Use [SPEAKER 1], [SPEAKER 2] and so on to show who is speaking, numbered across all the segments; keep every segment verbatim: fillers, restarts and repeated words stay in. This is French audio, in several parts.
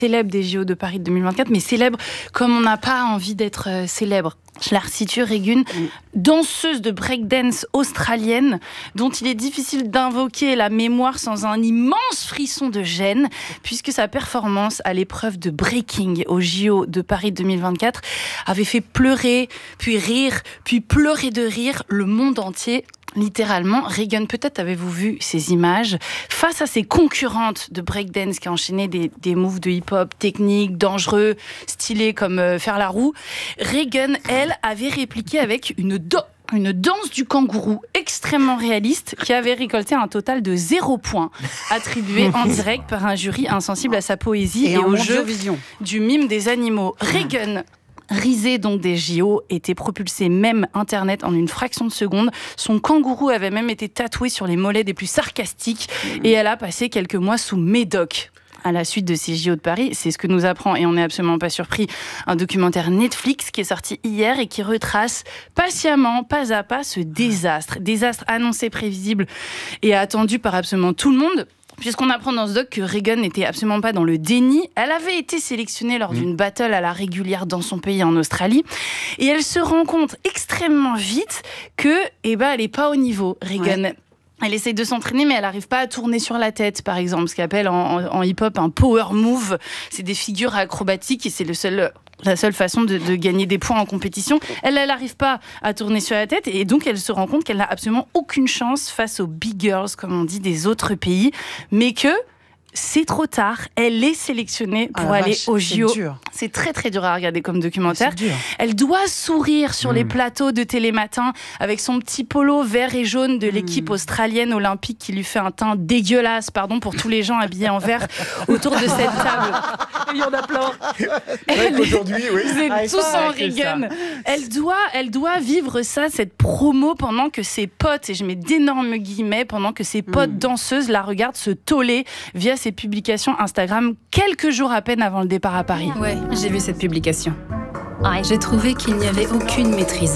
[SPEAKER 1] célèbre des J O de Paris de deux mille vingt-quatre, mais célèbre comme on n'a pas envie d'être euh, célèbre. Je la resitue, Regun, mm. danseuse de breakdance australienne, dont il est difficile d'invoquer la mémoire sans un immense frisson de gêne, puisque sa performance à l'épreuve de breaking au J O de Paris deux mille vingt-quatre avait fait pleurer, puis rire, puis pleurer de rire le monde entier. Littéralement, Regun, peut-être avez-vous vu ces images face à ses concurrentes de breakdance qui enchaînaient des, des moves de hip-hop techniques, dangereux, stylés comme euh, faire la roue. Regun, elle, avait répliqué avec une do- une danse du kangourou extrêmement réaliste qui avait récolté un total de zéro point attribué en direct par un jury insensible à sa poésie et, et au jeu vision. Du mime des animaux. Regun, risée donc des J O, était propulsée même Internet en une fraction de seconde. Son kangourou avait même été tatoué sur les mollets des plus sarcastiques mmh. et elle a passé quelques mois sous médoc. À la suite de ces J O de Paris, c'est ce que nous apprend, et on n'est absolument pas surpris, un documentaire Netflix qui est sorti hier et qui retrace patiemment, pas à pas, ce désastre. Désastre annoncé, prévisible et attendu par absolument tout le monde. Puisqu'on apprend dans ce doc que Regun n'était absolument pas dans le déni. Elle avait été sélectionnée lors d'une battle à la régulière dans son pays, en Australie. Et elle se rend compte extrêmement vite que, eh ben, elle n'est pas au niveau, Regun. Ouais. Elle essaye de s'entraîner, mais elle n'arrive pas à tourner sur la tête, par exemple. Ce qu'on appelle en, en, en hip-hop un power move. C'est des figures acrobatiques et c'est le seul... la seule façon de, de gagner des points en compétition. Elle, elle n'arrive pas à tourner sur la tête et donc elle se rend compte qu'elle n'a absolument aucune chance face aux big girls, comme on dit, des autres pays, mais que c'est trop tard. Elle est sélectionnée pour ah aller vache, au J O. C'est, c'est très très dur à regarder comme documentaire. Elle doit sourire sur mmh. les plateaux de Télématin avec son petit polo vert et jaune de l'équipe mmh. australienne olympique qui lui fait un teint dégueulasse, pardon pour tous les gens habillés en vert autour de cette table. Il y en a plein. Elle, aujourd'hui, oui. Vous êtes ah, tous en Regun. Elle doit, elle doit vivre ça, cette promo, pendant que ses potes, et je mets d'énormes guillemets, pendant que ses potes mmh. danseuses la regardent se toller via ses publications Instagram quelques jours à peine avant le départ à Paris.
[SPEAKER 2] Ouais, j'ai vu cette publication. J'ai trouvé qu'il n'y avait aucune maîtrise.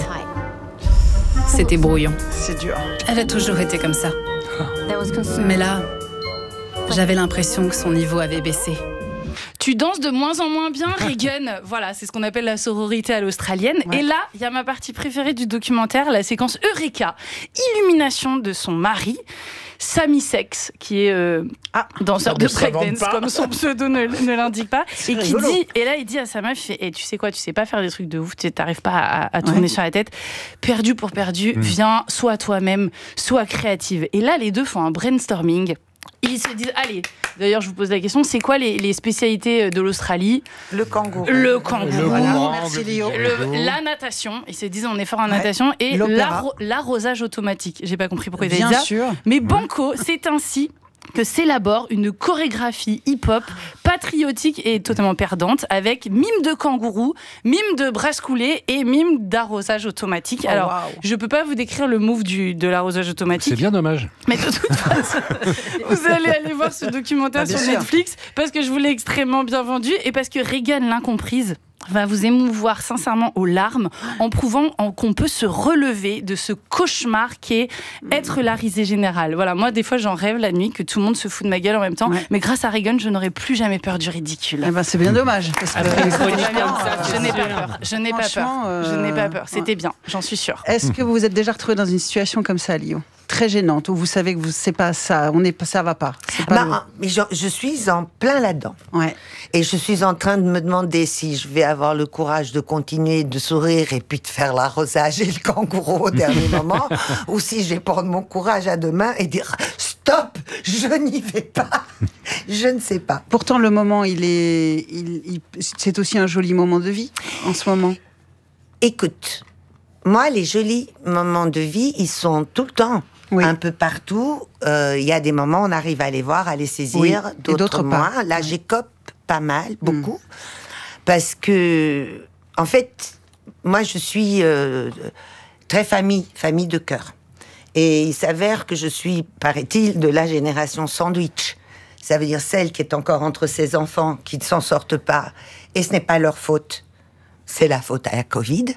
[SPEAKER 2] C'était brouillon.
[SPEAKER 3] C'est dur.
[SPEAKER 2] Elle a toujours été comme ça. Mais là, j'avais l'impression que son niveau avait baissé.
[SPEAKER 1] Tu danses de moins en moins bien, Regun. Voilà, c'est ce qu'on appelle la sororité à l'australienne. Ouais. Et là, il y a ma partie préférée du documentaire, la séquence Eureka, illumination de son mari, Sami Sex, qui est euh, ah, danseur de breakdance, comme son pseudo ne, ne l'indique pas, c'est et qui rigolo. dit, et là il dit à sa meuf, et hey, tu sais quoi, tu sais pas faire des trucs de ouf, tu t'arrives pas à, à tourner ouais. sur la tête, perdu pour perdu, mmh. viens, sois toi-même, sois créative. Et là, les deux font un brainstorming. Ils se disent, allez, d'ailleurs je vous pose la question, c'est quoi les, les spécialités de l'Australie ?
[SPEAKER 3] Le kangourou.
[SPEAKER 1] Le kangourou. Le
[SPEAKER 3] voilà. Merci Léo.
[SPEAKER 1] Le, la natation, ils se disent on est fort en ouais. natation, et l'aro- l'arrosage automatique. J'ai pas compris pourquoi ils avaient dit ça. Bien sûr. Mais banco, c'est ainsi que s'élabore une chorégraphie hip-hop patriotique et totalement perdante avec mime de kangourou, mime de brasse coulée et mime d'arrosage automatique. Oh, Alors, wow. je peux pas vous décrire le move du, de l'arrosage automatique.
[SPEAKER 4] C'est bien dommage.
[SPEAKER 1] Mais de toute façon, vous allez aller voir ce documentaire ah, sur sûr. Netflix parce que je vous l'ai extrêmement bien vendu et parce que Regun, l'incomprise, va vous émouvoir sincèrement aux larmes en prouvant qu'on peut se relever de ce cauchemar qu'est être la risée générale. Voilà, moi des fois j'en rêve la nuit que tout le monde se fout de ma gueule en même temps, ouais. mais grâce à Regun, je n'aurais plus jamais peur du ridicule.
[SPEAKER 3] Eh ben, c'est bien dommage. Parce que
[SPEAKER 1] Après, je n'ai pas peur. Je n'ai pas peur. Euh... Je n'ai pas peur. C'était ouais. bien, j'en suis sûre.
[SPEAKER 3] Est-ce que vous vous êtes déjà retrouvé dans une situation comme ça à Lyon ? Très gênante, où vous savez que vous, c'est pas ça, on est, ça va pas. C'est pas
[SPEAKER 5] bah,
[SPEAKER 3] le...
[SPEAKER 5] mais je, je suis en plein là-dedans.
[SPEAKER 3] Ouais.
[SPEAKER 5] Et je suis en train de me demander si je vais avoir le courage de continuer de sourire et puis de faire l'arrosage et le kangourou au dernier moment, ou si je vais prendre mon courage à deux mains et dire stop, je n'y vais pas. Je ne sais pas.
[SPEAKER 3] Pourtant, le moment, il est, il, il, c'est aussi un joli moment de vie en ce moment.
[SPEAKER 5] Écoute, moi, les jolis moments de vie, ils sont tout le temps. Oui. Un peu partout, il euh, y a des moments où on arrive à les voir, à les saisir, oui. d'autres, d'autres moins. Pas. Là, oui. j'écope pas mal, beaucoup, mmh. parce que, en fait, moi, je suis euh, très famille, famille de cœur. Et il s'avère que je suis, paraît-il, de la génération sandwich. Ça veut dire celle qui est encore entre ses enfants, qui ne s'en sortent pas. Et ce n'est pas leur faute. C'est la faute à la Covid.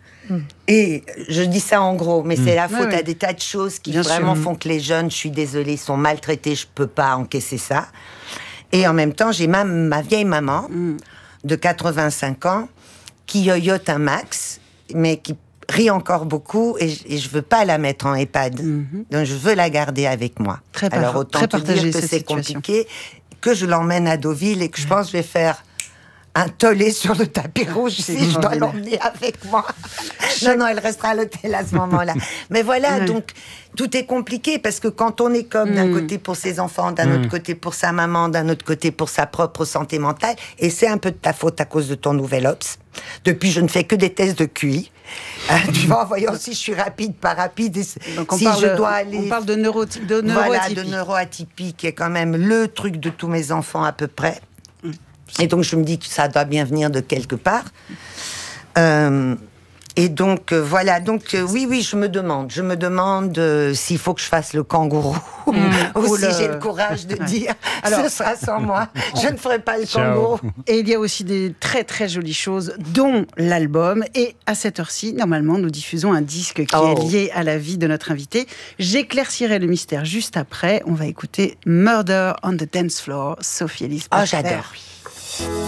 [SPEAKER 5] Et je dis ça en gros, mais mmh. c'est la faute oui, oui. à des tas de choses qui Bien vraiment sûr. font que les jeunes, je suis désolée, sont maltraités, je peux pas encaisser ça. Et en même temps, j'ai ma, ma vieille maman mm. de quatre-vingt-cinq ans qui yoyote un max, mais qui rit encore beaucoup et je, et je veux pas la mettre en EHPAD. Mm-hmm. Donc je veux la garder avec moi.
[SPEAKER 3] Très
[SPEAKER 5] Alors autant
[SPEAKER 3] très
[SPEAKER 5] te dire que c'est
[SPEAKER 3] situation.
[SPEAKER 5] compliqué, que je l'emmène à Deauville et que je pense que je vais faire un tollé sur le tapis rouge si je dois l'emmener avec moi. Non, non, elle restera à l'hôtel à ce moment-là. Mais voilà, ouais. donc tout est compliqué parce que quand on est comme mmh. d'un côté pour ses enfants, d'un mmh. autre côté pour sa maman, d'un autre côté pour sa propre santé mentale, et c'est un peu de ta faute à cause de ton nouvel ops. Depuis, je ne fais que des tests de Q I. Euh, tu vois, en voyant si je suis rapide, pas rapide. Et
[SPEAKER 3] donc on
[SPEAKER 5] si
[SPEAKER 3] parle
[SPEAKER 5] je
[SPEAKER 3] de,
[SPEAKER 5] dois aller.
[SPEAKER 3] On parle de, neuro, de neuroatypie.
[SPEAKER 5] Voilà, de neuroatypie, qui est quand même le truc de tous mes enfants à peu près. Mmh. Et donc, je me dis que ça doit bien venir de quelque part. Euh, et donc, euh, voilà. Donc, euh, oui, oui, je me demande. Je me demande euh, s'il faut que je fasse le kangourou mmh. ou si le... j'ai le courage de dire alors, ce sera sans moi. Je ne ferai pas le Ciao. kangourou.
[SPEAKER 3] Et il y a aussi des très, très jolies choses, dont l'album. Et à cette heure-ci, normalement, nous diffusons un disque qui oh. est lié à la vie de notre invité. J'éclaircirai le mystère juste après. On va écouter Murder on the Dance Floor, Sophie Ellis.
[SPEAKER 5] Oh, j'adore.